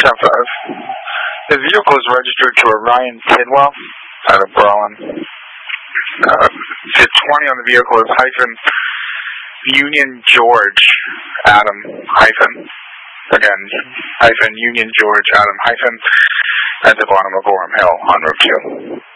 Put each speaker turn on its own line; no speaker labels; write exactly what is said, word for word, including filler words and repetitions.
ten five. The vehicle is registered to Orion Tidwell out of Berlin. Uh, the twenty on the vehicle is hyphen Union George Adam hyphen. Again, hyphen Union George Adam hyphen at the bottom of Orem Hill on Route two.